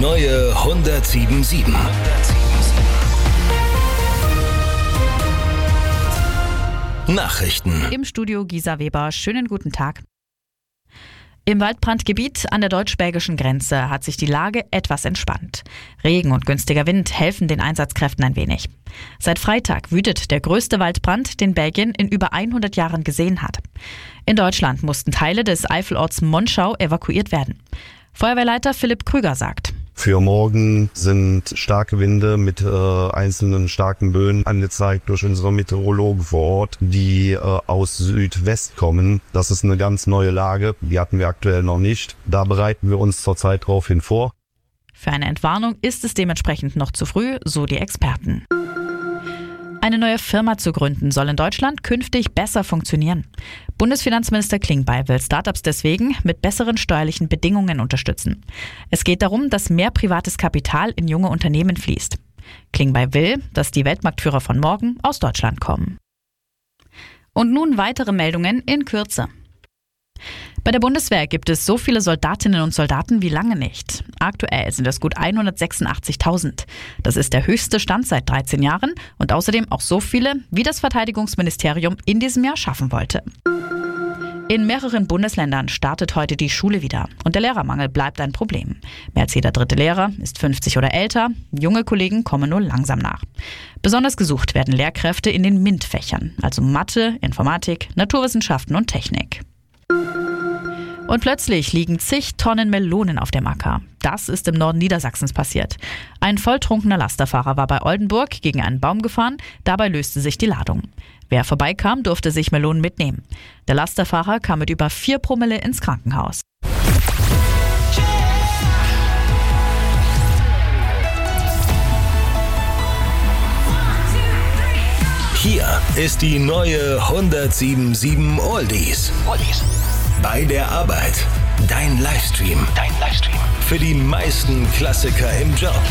neue 107.7. Nachrichten. Im Studio Gisa Weber. Schönen guten Tag. Im Waldbrandgebiet an der deutsch-belgischen Grenze hat sich die Lage etwas entspannt. Regen und günstiger Wind helfen den Einsatzkräften ein wenig. Seit Freitag wütet der größte Waldbrand, den Belgien in über 100 Jahren gesehen hat. In Deutschland mussten Teile des Eifelorts Monschau evakuiert werden. Feuerwehrleiter Philipp Krüger sagt: Für morgen sind starke Winde mit einzelnen starken Böen angezeigt durch unsere Meteorologen vor Ort, die aus Südwest kommen. Das ist eine ganz neue Lage, die hatten wir aktuell noch nicht. Da bereiten wir uns zurzeit drauf hin vor. Für eine Entwarnung ist es dementsprechend noch zu früh, so die Experten. Eine neue Firma zu gründen soll in Deutschland künftig besser funktionieren. Bundesfinanzminister Klingbeil will Startups deswegen mit besseren steuerlichen Bedingungen unterstützen. Es geht darum, dass mehr privates Kapital in junge Unternehmen fließt. Klingbeil will, dass die Weltmarktführer von morgen aus Deutschland kommen. Und nun weitere Meldungen in Kürze. Bei der Bundeswehr gibt es so viele Soldatinnen und Soldaten wie lange nicht. Aktuell sind es gut 186.000. Das ist der höchste Stand seit 13 Jahren und außerdem auch so viele, wie das Verteidigungsministerium in diesem Jahr schaffen wollte. In mehreren Bundesländern startet heute die Schule wieder und der Lehrermangel bleibt ein Problem. Mehr als jeder dritte Lehrer ist 50 oder älter, junge Kollegen kommen nur langsam nach. Besonders gesucht werden Lehrkräfte in den MINT-Fächern, also Mathe, Informatik, Naturwissenschaften und Technik. Und plötzlich liegen zig Tonnen Melonen auf dem Acker. Das ist im Norden Niedersachsens passiert. Ein volltrunkener Lasterfahrer war bei Oldenburg gegen einen Baum gefahren, dabei löste sich die Ladung. Wer vorbeikam, durfte sich Melonen mitnehmen. Der Lasterfahrer kam mit über 4 Promille ins Krankenhaus. Hier ist die neue 107.7 Oldies. Bei der Arbeit. Dein Livestream. Für die meisten Klassiker im Job.